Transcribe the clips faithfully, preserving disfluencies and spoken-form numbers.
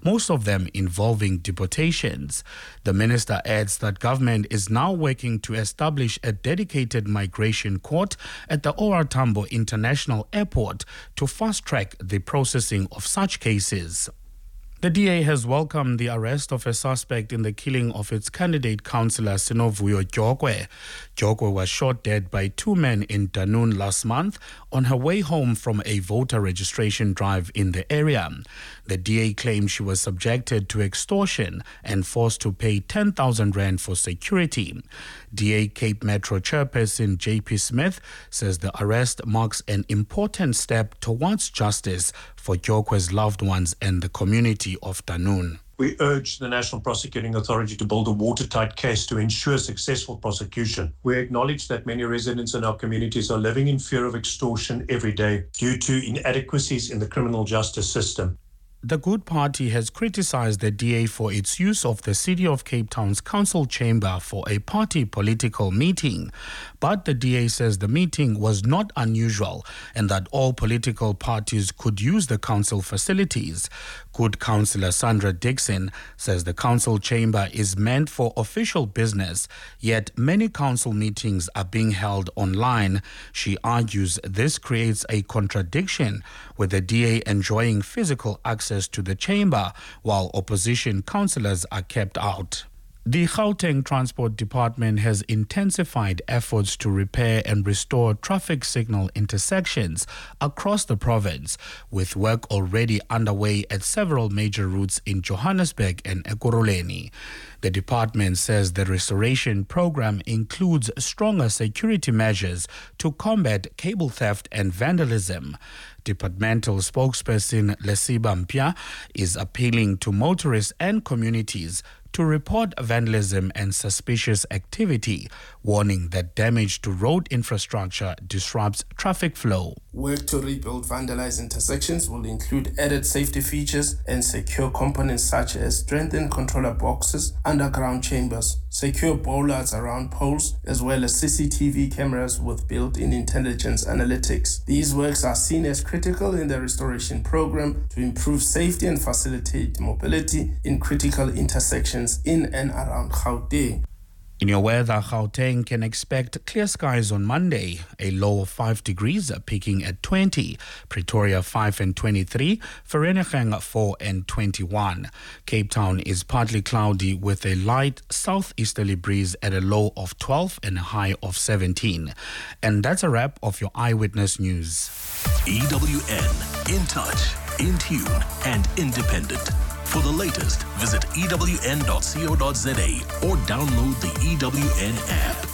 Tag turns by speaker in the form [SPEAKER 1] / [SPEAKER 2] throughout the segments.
[SPEAKER 1] most of them involving deportations. The minister adds that government is now working to establish a dedicated migration court at the O R Tambo International Airport to fast-track the processing of such cases. The D A has welcomed the arrest of a suspect in the killing of its candidate councillor Sinovuyo Jokwe. Jokwe was shot dead by two men in Dunoon last month on her way home from a voter registration drive in the area. The D A claims she was subjected to extortion and forced to pay ten thousand rand for security. D A Cape Metro chairperson J P Smith says the arrest marks an important step towards justice for Jokwe's loved ones and the community of Dunoon.
[SPEAKER 2] We urge the National Prosecuting Authority to build a watertight case to ensure successful prosecution. We acknowledge that many residents in our communities are living in fear of extortion every day due to inadequacies in the criminal justice system.
[SPEAKER 1] The Good Party has criticized the D A for its use of the City of Cape Town's council chamber for a party political meeting. But the D A says the meeting was not unusual and that all political parties could use the council facilities. Good Councillor Sandra Dixon says the council chamber is meant for official business, yet many council meetings are being held online. She argues this creates a contradiction, with the D A enjoying physical access to the chamber while opposition councillors are kept out. The Gauteng Transport Department has intensified efforts to repair and restore traffic signal intersections across the province, with work already underway at several major routes in Johannesburg and Ekurhuleni. The department says the restoration program includes stronger security measures to combat cable theft and vandalism. Departmental spokesperson Lesiba Mpia is appealing to motorists and communities to report vandalism and suspicious activity, warning that damage to road infrastructure disrupts traffic flow.
[SPEAKER 3] Work to rebuild vandalized intersections will include added safety features and secure components such as strengthened controller boxes, underground chambers, secure bollards around poles, as well as C C T V cameras with built-in intelligence analytics. These works are seen as critical in the restoration program to improve safety and facilitate mobility in critical intersections in and around Gauteng.
[SPEAKER 1] In your weather, Gauteng can expect clear skies on Monday, a low of five degrees, peaking at twenty. Pretoria five and twenty-three, Vereeniging four and twenty-one. Cape Town is partly cloudy with a light southeasterly breeze at a low of twelve and a high of seventeen. And that's a wrap of your Eyewitness News.
[SPEAKER 4] E W N, in touch, in tune and independent. For the latest, visit E W N dot co dot za or download the E W N app.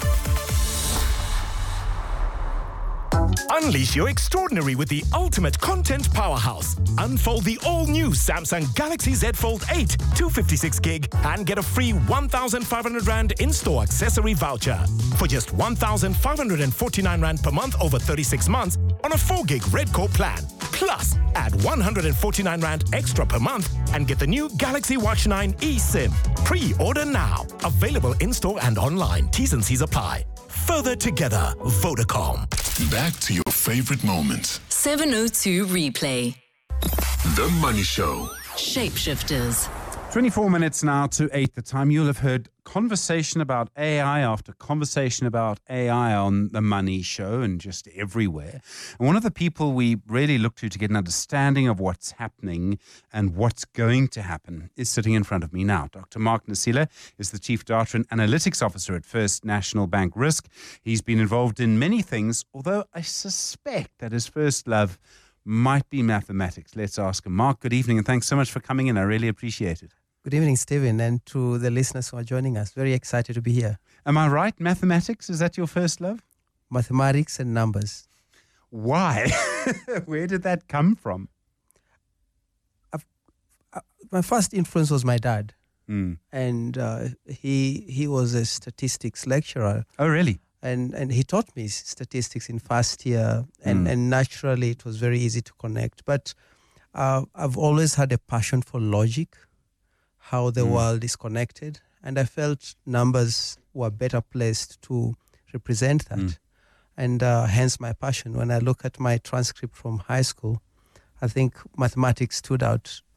[SPEAKER 5] Unleash your extraordinary with the ultimate content powerhouse. Unfold the all-new Samsung Galaxy Z Fold eight, two fifty-six gig, and get a free one thousand five hundred rand in-store accessory voucher. For just one thousand five hundred forty-nine rand per month over thirty-six months on a four gig Redcore plan. Plus, add one hundred forty-nine rand extra per month and get the new Galaxy Watch nine eSIM. Pre-order now. Available in-store and online. T's and C's apply. Further together, Vodacom.
[SPEAKER 6] Back to your favorite moments.
[SPEAKER 7] seven oh two Replay.
[SPEAKER 6] The Money Show.
[SPEAKER 7] Shapeshifters.
[SPEAKER 8] twenty-four minutes now to eight the time. You'll have heard conversation about A I after conversation about A I on The Money Show and just everywhere. And one of the people we really look to to get an understanding of what's happening and what's going to happen is sitting in front of me now. Doctor Mark Nasila is the Chief Data and Analytics Officer at First National Bank Risk. He's been involved in many things, although I suspect that his first love might be mathematics. Let's ask him. Mark, good evening, and thanks so much for coming in. I really appreciate it.
[SPEAKER 9] Good evening, Stephen, and to the listeners who are joining us. Very excited to be here.
[SPEAKER 8] Am I right? Mathematics, is that your first love?
[SPEAKER 9] Mathematics and numbers.
[SPEAKER 8] Why? Where did that come from?
[SPEAKER 9] I've, uh, my first influence was my dad.
[SPEAKER 8] Mm.
[SPEAKER 9] And uh, he he was a statistics lecturer.
[SPEAKER 8] Oh, really?
[SPEAKER 9] And and he taught me statistics in first year, and, mm. and naturally it was very easy to connect. But uh, I've always had a passion for logic, how the mm. world is connected, and I felt numbers were better placed to represent that. Mm. And uh, hence my passion. When I look at my transcript from high school, I think mathematics stood out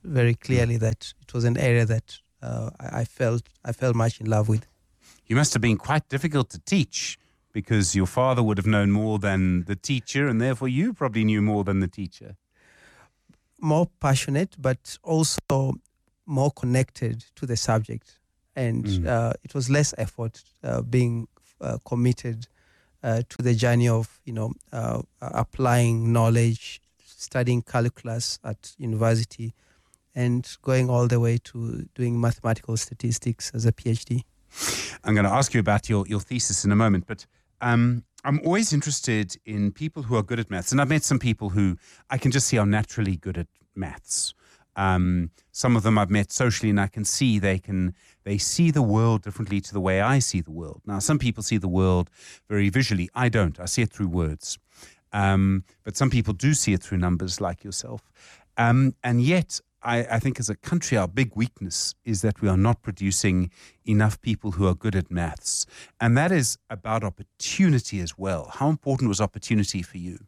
[SPEAKER 9] very clearly that it was an area that uh, I, I felt I felt much in love with.
[SPEAKER 8] You must have been quite difficult to teach because your father would have known more than the teacher, and therefore you probably knew more than the teacher.
[SPEAKER 9] More passionate, but also more connected to the subject. And mm. uh, it was less effort uh, being uh, committed uh, to the journey of, you know, uh, applying knowledge, studying calculus at university, and going all the way to doing mathematical statistics as a PhD.
[SPEAKER 8] I'm going to ask you about your, your thesis in a moment, but um, I'm always interested in people who are good at maths. And I've met some people who I can just see are naturally good at maths. Um, some of them I've met socially, and I can see they can they see the world differently to the way I see the world. Now, some people see the world very visually. I don't. I see it through words. Um, but some people do see it through numbers, like yourself. Um, and yet, I, I think as a country, our big weakness is that we are not producing enough people who are good at maths. And that is about opportunity as well. How important was opportunity for you?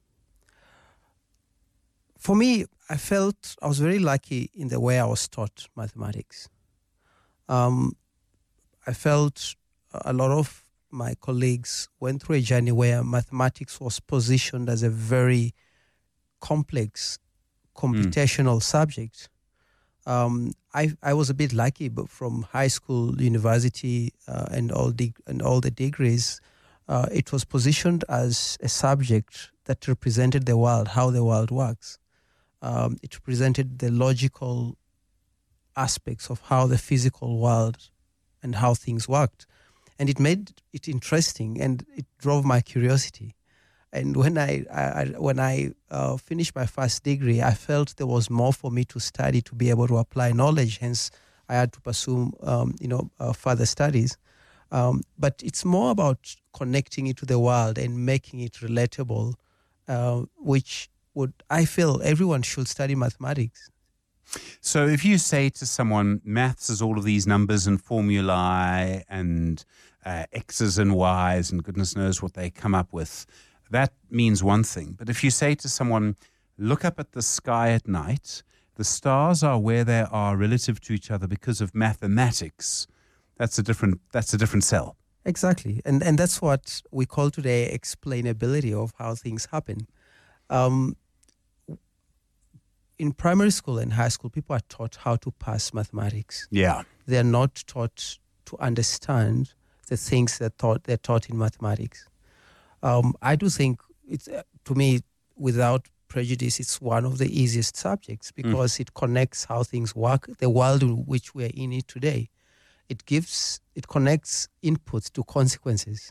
[SPEAKER 9] For me, I felt I was very lucky in the way I was taught mathematics. Um, I felt a lot of my colleagues went through a journey where mathematics was positioned as a very complex computational mm. subject. Um, I I was a bit lucky, but from high school, university, uh, and all the and all the degrees, uh, it was positioned as a subject that represented the world, how the world works. Um, it represented the logical aspects of how the physical world and how things worked, and it made it interesting, and it drove my curiosity. And when I, I when I uh, finished my first degree, I felt there was more for me to study to be able to apply knowledge. Hence, I had to pursue, um, you know, uh, further studies. Um, but it's more about connecting it to the world and making it relatable, uh, which would I feel everyone should study mathematics.
[SPEAKER 8] So, if you say to someone, maths is all of these numbers and formulae and uh, x's and y's and goodness knows what they come up with, that means one thing. But if you say to someone, look up at the sky at night, the stars are where they are relative to each other because of mathematics, that's a different that's a different cell.
[SPEAKER 9] Exactly. And and that's what we call today explainability of how things happen. Um, in primary school and high school, people are taught how to pass mathematics.
[SPEAKER 8] Yeah.
[SPEAKER 9] They're not taught to understand the things that taught, they're taught in mathematics. Um, I do think, it's uh, to me, without prejudice, it's one of the easiest subjects because mm. it connects how things work, the world in which we are in it today. It gives, it connects inputs to consequences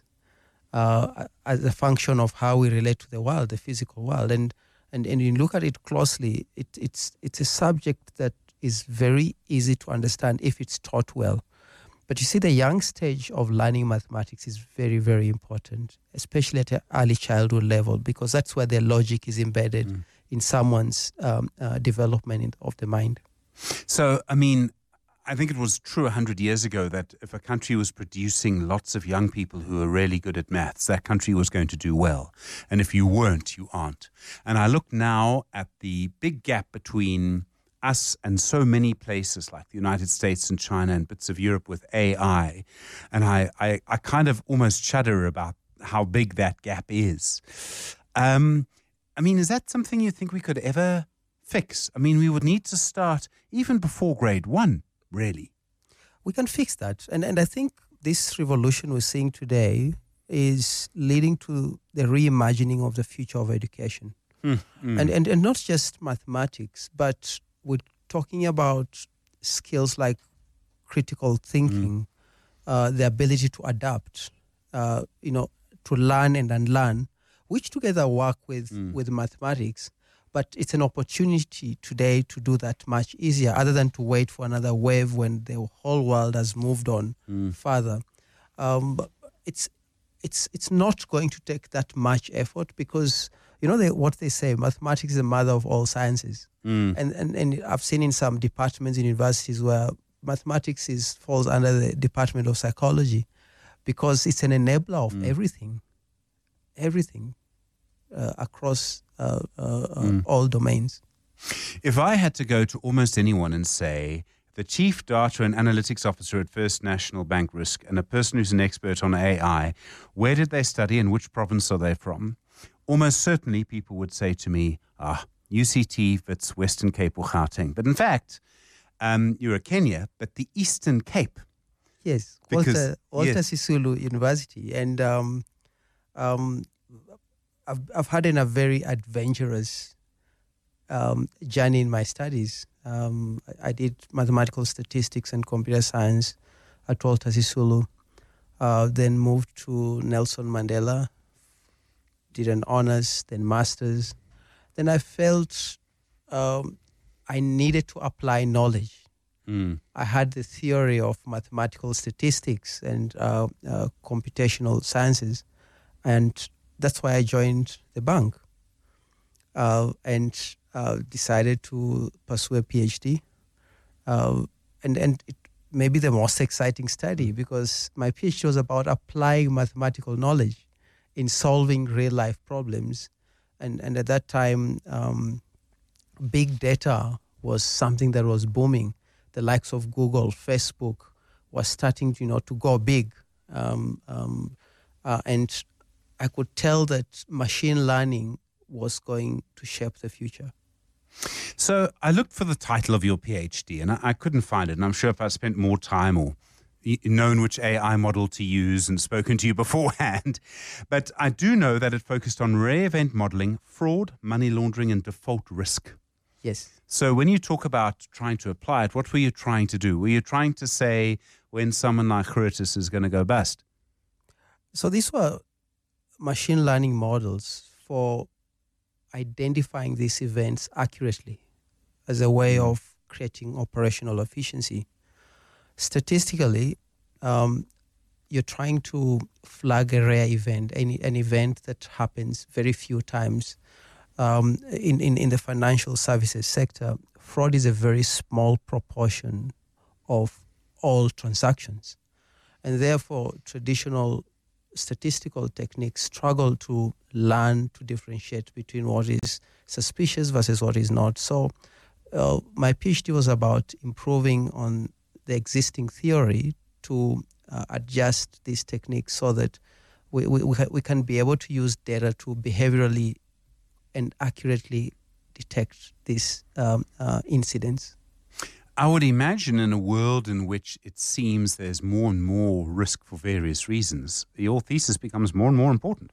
[SPEAKER 9] uh, as a function of how we relate to the world, the physical world. And and, and you look at it closely, it, it's it's a subject that is very easy to understand if it's taught well. But you see, the young stage of learning mathematics is very, very important, especially at an early childhood level, because that's where the logic is embedded mm. in someone's um, uh, development in, of the mind.
[SPEAKER 8] So, I mean, I think it was true one hundred years ago that if a country was producing lots of young people who are really good at maths, that country was going to do well. And if you weren't, you aren't. And I look now at the big gap between us and so many places like the United States and China and bits of Europe with A I. And I, I, I kind of almost shudder about how big that gap is. Um, I mean, is that something you think we could ever fix? I mean, we would need to start even before grade one, really.
[SPEAKER 9] We can fix that. And, and I think this revolution we're seeing today is leading to the reimagining of the future of education. Mm, mm. And, and, and not just mathematics, but we're talking about skills like critical thinking, mm. uh, the ability to adapt, uh, you know, to learn and unlearn, which together work with, mm. with mathematics. But it's an opportunity today to do that much easier, other than to wait for another wave when the whole world has moved on mm. further. Um, but it's it's it's not going to take that much effort because, you know, they, what they say, mathematics is the mother of all sciences. Mm. And, and and I've seen in some departments in universities where mathematics is falls under the Department of Psychology because it's an enabler of mm. everything, everything uh, across uh, uh, mm. all domains.
[SPEAKER 8] If I had to go to almost anyone and say, the Chief Data and Analytics Officer at First National Bank Risk and a person who's an expert on A I, where did they study and which province are they from? Almost certainly people would say to me, ah, U C T, Wits, Western Cape or Gauteng. But in fact, um, you're a Kenya, but the Eastern Cape.
[SPEAKER 9] Yes,
[SPEAKER 8] Because-
[SPEAKER 9] Walter, Walter
[SPEAKER 8] yes.
[SPEAKER 9] Sisulu University. And um, um, I've, I've had in a very adventurous um, journey in my studies. Um, I, I did mathematical statistics and computer science at Walter Sisulu. Uh, then moved to Nelson Mandela, did an honors, then master's. Then I felt um, I needed to apply knowledge.
[SPEAKER 8] Mm.
[SPEAKER 9] I had the theory of mathematical statistics and uh, uh, computational sciences, and that's why I joined the bank uh, and uh, decided to pursue a PhD. Uh, and and it may be the most exciting study because my PhD was about applying mathematical knowledge in solving real-life problems. And, and at that time, um, big data was something that was booming. The likes of Google, Facebook was starting, you know, to go big. Um, um, uh, and I could tell that machine learning was going to shape the future.
[SPEAKER 8] So I looked for the title of your PhD and I, I couldn't find it. And I'm sure if I spent more time or y- known which A I model to use and spoken to you beforehand. But I do know that it focused on rare event modeling, fraud, money laundering, and default risk.
[SPEAKER 9] Yes.
[SPEAKER 8] So when you talk about trying to apply it, what were you trying to do? Were you trying to say when someone like Curtis is going to go bust?
[SPEAKER 9] So these were machine learning models for identifying these events accurately as a way of creating operational efficiency. Statistically, um, you're trying to flag a rare event, any an event that happens very few times. Um, in, in, in the financial services sector, fraud is a very small proportion of all transactions. And therefore, traditional statistical techniques struggle to learn to differentiate between what is suspicious versus what is not. So uh, my PhD was about improving on the existing theory to uh, adjust these techniques so that we, we, we, we can be able to use data to behaviorally and accurately detect these um, uh, incidents.
[SPEAKER 8] I would imagine in a world in which it seems there's more and more risk for various reasons, your thesis becomes more and more important.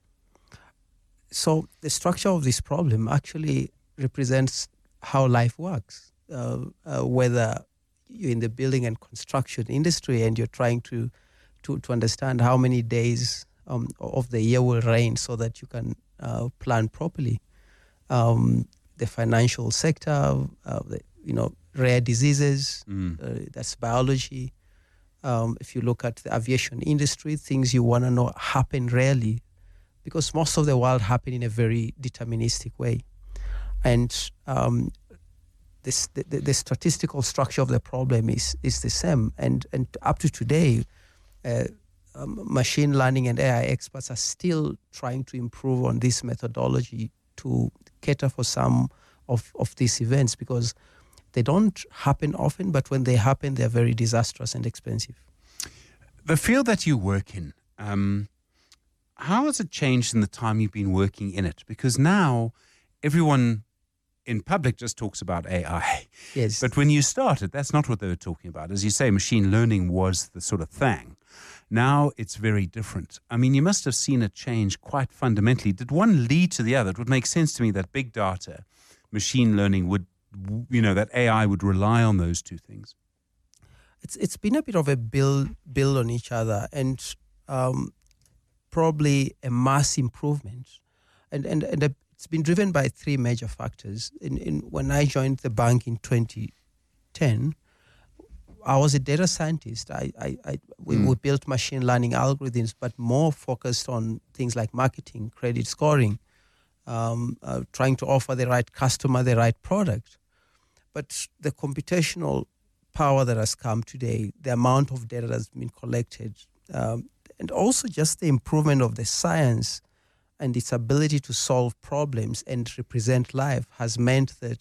[SPEAKER 9] So the structure of this problem actually represents how life works. Uh, uh, whether you're in the building and construction industry and you're trying to to, to understand how many days um, of the year will rain so that you can uh, plan properly. Um, the financial sector, uh, the, you know, rare diseases,
[SPEAKER 8] Mm.
[SPEAKER 9] uh, that's biology. Um, if you look at the aviation industry, things you want to know happen rarely because most of the world happen in a very deterministic way. And um, this, the, the, the statistical structure of the problem is is the same. And, and up to today, uh, um, machine learning and A I experts are still trying to improve on this methodology to cater for some of, of these events because they don't happen often, but when they happen, they're very disastrous and expensive.
[SPEAKER 8] The field that you work in, um, how has it changed in the time you've been working in it? Because now everyone in public just talks about A I.
[SPEAKER 9] Yes.
[SPEAKER 8] But when you started, that's not what they were talking about. As you say, machine learning was the sort of thing. Now it's very different. I mean, you must have seen it change quite fundamentally. Did one lead to the other? It would make sense to me that big data, machine learning would, you know, that A I would rely on those two things.
[SPEAKER 9] It's it's been a bit of a build build on each other and um, probably a mass improvement, and and and a, it's been driven by three major factors. In in when I joined the bank in twenty ten, I was a data scientist. I I, I we, mm. we built machine learning algorithms, but more focused on things like marketing, credit scoring, um, uh, trying to offer the right customer the right product. But the computational power that has come today, the amount of data that's been collected, um, and also just the improvement of the science and its ability to solve problems and represent life has meant that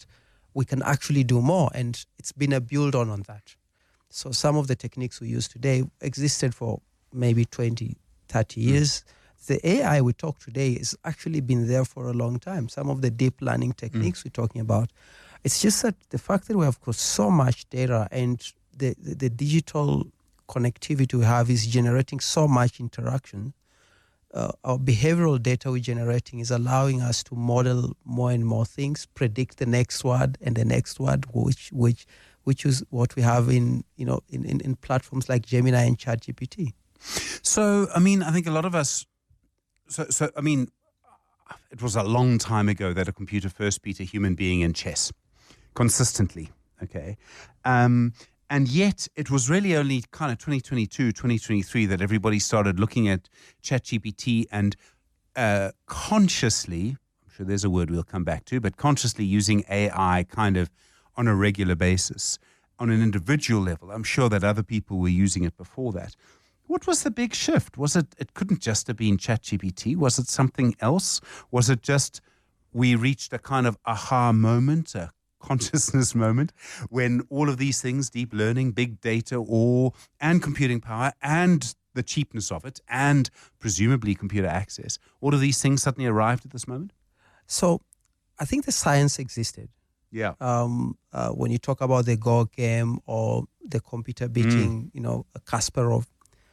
[SPEAKER 9] we can actually do more. And it's been a build on on that. So some of the techniques we use today existed for maybe twenty, thirty years. Mm. The A I we talk today has actually been there for a long time. Some of the deep learning techniques mm. we're talking about. It's just that the fact that we have got so much data and the, the, the digital connectivity we have is generating so much interaction. Uh, our behavioral data we're generating is allowing us to model more and more things, predict the next word and the next word, which which which is what we have in you know in, in, in platforms like Gemini and ChatGPT.
[SPEAKER 8] So, I mean, I think a lot of us. So, so I mean, it was a long time ago that a computer first beat a human being in chess, consistently. Okay. Um, And yet it was really only kind of twenty twenty-two, twenty twenty-three that everybody started looking at ChatGPT and uh, consciously, I'm sure there's a word we'll come back to, but consciously using A I kind of on a regular basis on an individual level. I'm sure that other people were using it before that. What was the big shift? Was it, it couldn't just have been ChatGPT. Was it something else? Was it just we reached a kind of aha moment, a consciousness moment, when all of these things, deep learning, big data, or and computing power and the cheapness of it and presumably computer access, all of these things suddenly arrived at this moment?
[SPEAKER 9] So I think the science existed.
[SPEAKER 8] Yeah.
[SPEAKER 9] Um, uh, when you talk about the Go game or the computer beating, mm. you know, Kasparov,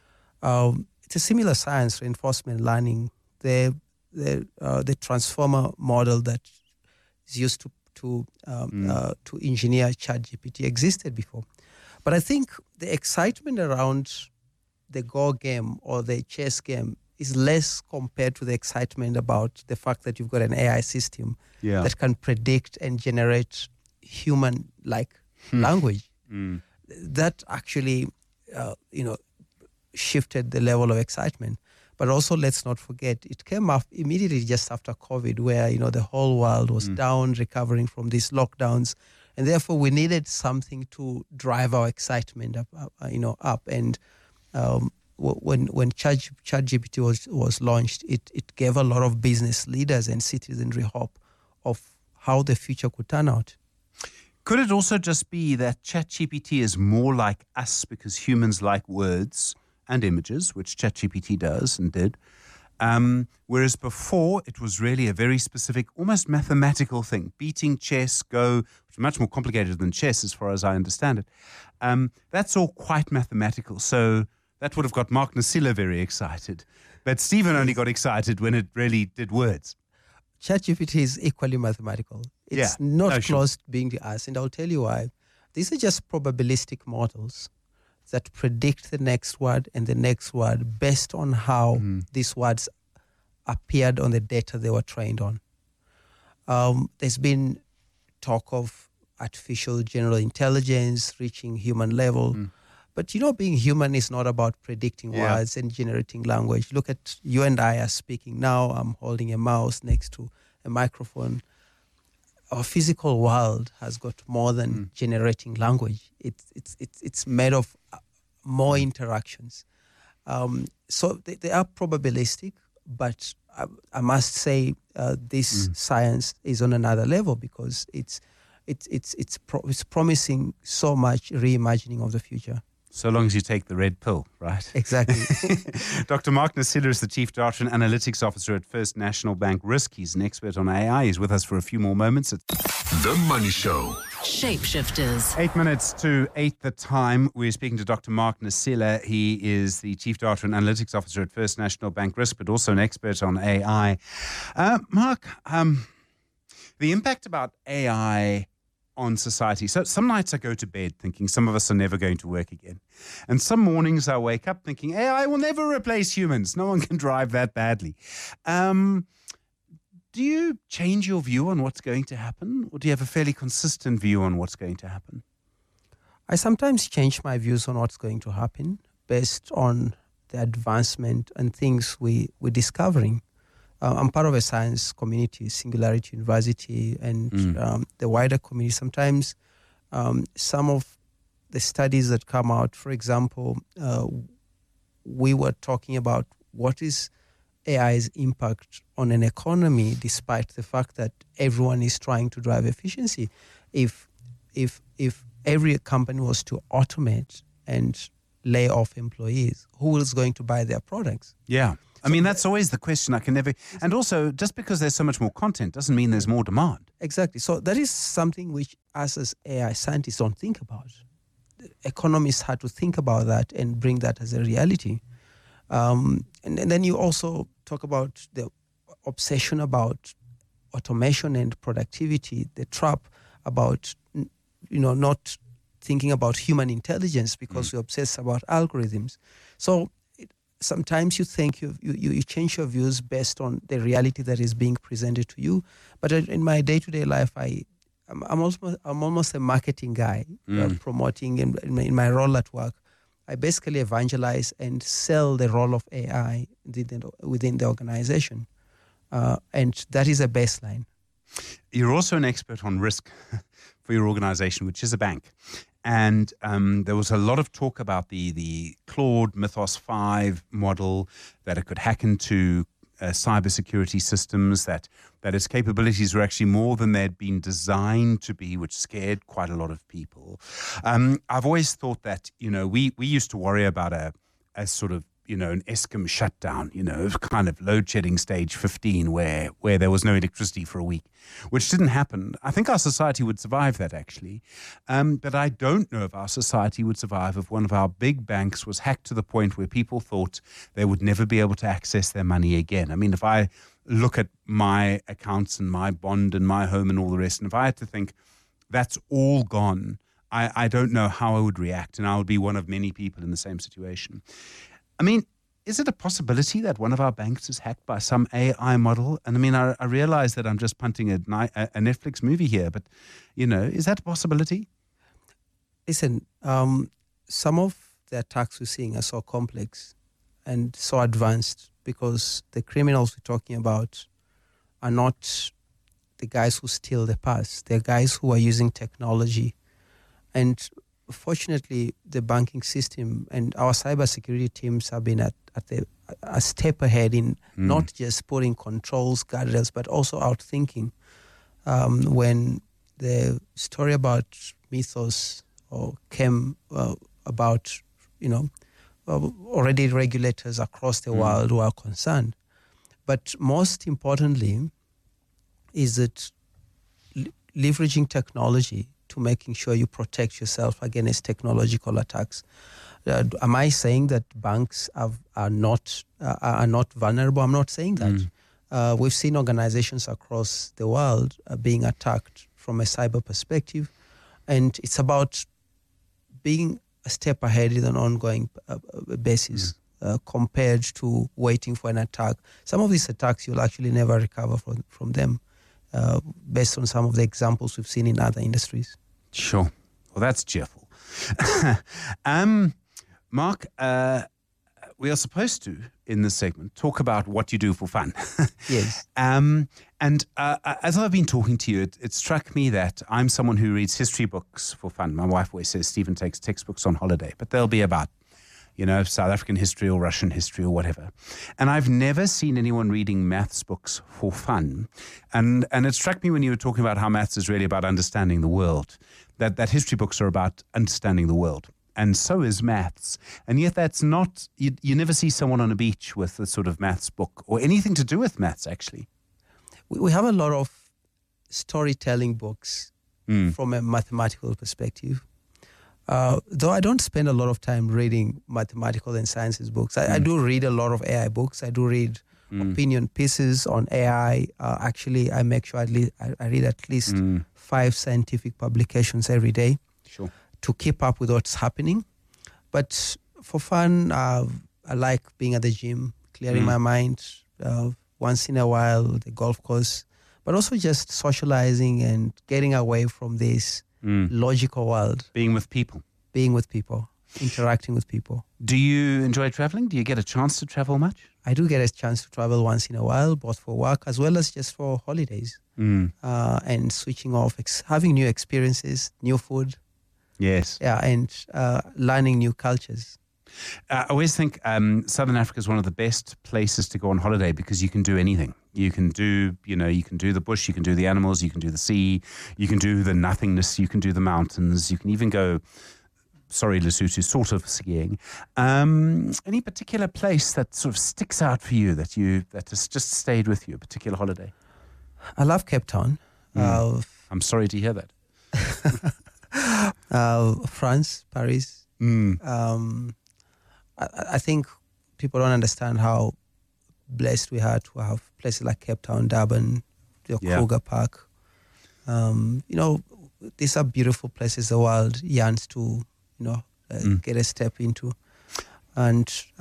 [SPEAKER 9] um, it's a similar science, reinforcement learning. The the uh, the transformer model that is used to to um, mm. uh, to engineer ChatGPT existed before. But I think the excitement around the Go game or the chess game is less compared to the excitement about the fact that you've got an A I system yeah. that can predict and generate human-like hmm. language. Mm. That actually, uh, you know, shifted the level of excitement. But also, let's not forget, it came up immediately just after COVID, where, you know, the whole world was mm. down, recovering from these lockdowns. And therefore, we needed something to drive our excitement up, up you know, up. And um, when when Chat, ChatGPT was, was launched, it, it gave a lot of business leaders and citizenry hope of how the future could turn out.
[SPEAKER 8] Could it also just be that ChatGPT is more like us because humans like words and images, which ChatGPT does and did, um, whereas before it was really a very specific, almost mathematical thing. Beating chess, Go, which is much more complicated than chess as far as I understand it. Um, that's all quite mathematical. So that would have got Mark Nasila very excited. But Stephen only got excited when it really did words.
[SPEAKER 9] ChatGPT is equally mathematical. It's
[SPEAKER 8] yeah,
[SPEAKER 9] not
[SPEAKER 8] no,
[SPEAKER 9] close
[SPEAKER 8] sure.
[SPEAKER 9] to being the us, and I'll tell you why. These are just probabilistic models that predict the next word and the next word based on how mm. these words appeared on the data they were trained on. Um, there's been talk of artificial general intelligence reaching human level. Mm. But, you know, being human is not about predicting yeah. words and generating language. Look at you and I are speaking now. I'm holding a mouse next to a microphone. Our physical world has got more than mm. generating language. It's it's it's it's made of more interactions. Um, so they, they are probabilistic, but I, I must say uh, this mm. science is on another level because it's it's it's it's pro- it's promising so much reimagining of the future.
[SPEAKER 8] So long as you take the red pill, right?
[SPEAKER 9] Exactly.
[SPEAKER 8] Doctor Mark Nasila is the Chief Data and Analytics Officer at First National Bank Risk. He's an expert on A I. He's with us for a few more moments.
[SPEAKER 6] The Money Show.
[SPEAKER 7] Shapeshifters.
[SPEAKER 8] Eight minutes to eight the time. We're speaking to Doctor Mark Nasila. He is the Chief Data and Analytics Officer at First National Bank Risk, but also an expert on A I. Uh, Mark, um, the impact about A I on society. So some nights I go to bed thinking some of us are never going to work again. And some mornings I wake up thinking A I will never replace humans. No one can drive that badly. Um, do you change your view on what's going to happen? Or do you have a fairly consistent view on what's going to happen?
[SPEAKER 9] I sometimes change my views on what's going to happen based on the advancement and things we, we're discovering. Uh, I'm part of a science community, Singularity University, and mm. um, the wider community. Sometimes um, some of the studies that come out, for example, uh, we were talking about what is A I's impact on an economy, despite the fact that everyone is trying to drive efficiency. if if if every company was to automate and lay off employees, who is going to buy their products?
[SPEAKER 8] Yeah. I mean, that's always the question. I can never... And also, just because there's so much more content doesn't mean there's more demand.
[SPEAKER 9] Exactly. So that is something which us as A I scientists don't think about. Economists had to think about that and bring that as a reality. Um, and, and then you also talk about the obsession about automation and productivity, the trap about, you know, not thinking about human intelligence because mm. we obsess about algorithms. So it, sometimes you think you, you you change your views based on the reality that is being presented to you. But in my day-to-day life, I I'm, I'm almost I'm almost a marketing guy, mm. uh, promoting in, in, my, in my role at work. I basically evangelize and sell the role of A I within the, within the organization, uh, and that is a baseline.
[SPEAKER 8] You're also an expert on risk for your organization, which is a bank. And um, there was a lot of talk about the the Claude Mythos five model, that it could hack into uh, cybersecurity systems, that that its capabilities were actually more than they'd been designed to be, which scared quite a lot of people. Um, I've always thought that, you know, we, we used to worry about a, a sort of, you know, an Eskom shutdown, you know, kind of load shedding stage fifteen where, where there was no electricity for a week, which didn't happen. I think our society would survive that, actually. Um, but I don't know if our society would survive if one of our big banks was hacked to the point where people thought they would never be able to access their money again. I mean, if I look at my accounts and my bond and my home and all the rest, and if I had to think that's all gone, I, I don't know how I would react, and I would be one of many people in the same situation. I mean, is it a possibility that one of our banks is hacked by some A I model? And I mean, I, I realize that I'm just punting a, a Netflix movie here, but, you know, is that a possibility?
[SPEAKER 9] Listen, um, some of the attacks we're seeing are so complex and so advanced because the criminals we're talking about are not the guys who steal the purse. They're guys who are using technology. And fortunately, the banking system and our cybersecurity teams have been at, at the, a step ahead in mm. not just putting controls, guardrails, but also outthinking. Um, when the story about Mythos or came uh, about, you know, uh, already regulators across the mm. world were concerned. But most importantly, is that l- leveraging technology to making sure you protect yourself against technological attacks. Uh, am I saying that banks have, are not uh, are not vulnerable? I'm not saying that. Mm. Uh, we've seen organizations across the world uh, being attacked from a cyber perspective, and it's about being a step ahead in an ongoing uh, basis mm. uh, compared to waiting for an attack. Some of these attacks you'll actually never recover from from them. Uh, based on some of the examples we've seen in other industries.
[SPEAKER 8] Sure. Well, that's cheerful. um, Mark, uh, we are supposed to, in this segment, talk about what you do for fun.
[SPEAKER 9] Yes.
[SPEAKER 8] Um, and uh, as I've been talking to you, it, it struck me that I'm someone who reads history books for fun. My wife always says Stephen takes textbooks on holiday, but they'll be about, you know, South African history or Russian history or whatever. And I've never seen anyone reading maths books for fun. And and it struck me when you were talking about how maths is really about understanding the world, that, that history books are about understanding the world. And so is maths. And yet that's not, you, you never see someone on a beach with a sort of maths book or anything to do with maths, actually.
[SPEAKER 9] We, we have a lot of storytelling books mm. from a mathematical perspective. Uh, though I don't spend a lot of time reading mathematical and sciences books. I, mm. I do read a lot of A I books. I do read mm. opinion pieces on A I. Uh, actually, I make sure I, le- I, I read at least mm. five scientific publications every day
[SPEAKER 8] sure.
[SPEAKER 9] to keep up with what's happening. But for fun, uh, I like being at the gym, clearing mm. my mind uh, once in a while, the golf course, but also just socializing and getting away from this Mm. logical world.
[SPEAKER 8] Being with people.
[SPEAKER 9] Being with people. Interacting with people.
[SPEAKER 8] Do you enjoy traveling? Do you get a chance to travel much?
[SPEAKER 9] I do get a chance to travel once in a while, both for work as well as just for holidays.
[SPEAKER 8] Mm.
[SPEAKER 9] Uh, and switching off, ex- having new experiences, new food.
[SPEAKER 8] Yes.
[SPEAKER 9] Yeah, and uh, learning new cultures.
[SPEAKER 8] Uh, I always think um, Southern Africa is one of the best places to go on holiday because you can do anything. You can do, you know, you can do the bush, you can do the animals, you can do the sea, you can do the nothingness, you can do the mountains, you can even go, sorry, Lesotho, sort of skiing. Um, any particular place that sort of sticks out for you that you that has just stayed with you, a particular holiday?
[SPEAKER 9] I love Cape Town.
[SPEAKER 8] Mm.
[SPEAKER 9] Uh,
[SPEAKER 8] I'm sorry to hear that.
[SPEAKER 9] uh, France, Paris.
[SPEAKER 8] Mm.
[SPEAKER 9] Um, I, I think people don't understand how blessed we are to have places like Cape Town, Durban, the
[SPEAKER 8] Yeah.
[SPEAKER 9] Kruger Park. Um, you know, these are beautiful places the world yearns to, you know, uh,
[SPEAKER 8] Mm.
[SPEAKER 9] get a step into. And